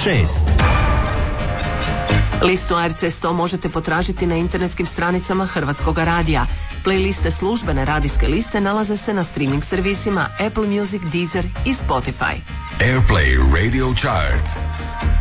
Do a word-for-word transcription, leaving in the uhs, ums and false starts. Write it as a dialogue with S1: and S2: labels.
S1: šest.
S2: Listu A R C sto možete potražiti na internetskim stranicama Hrvatskog radija. Playliste službene radijske liste nalaze se na streaming servisima Apple Music, Deezer i Spotify.
S3: Airplay Radio Chart.